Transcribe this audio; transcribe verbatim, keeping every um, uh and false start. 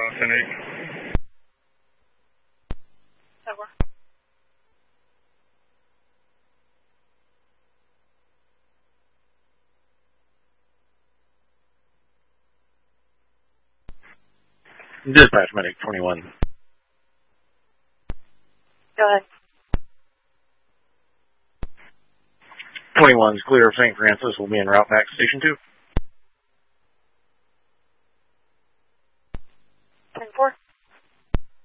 uh, ten eight. Over. Dispatch medic twenty-one. Go ahead. twenty-one's clear of Saint Francis. Will be en route back to Station two.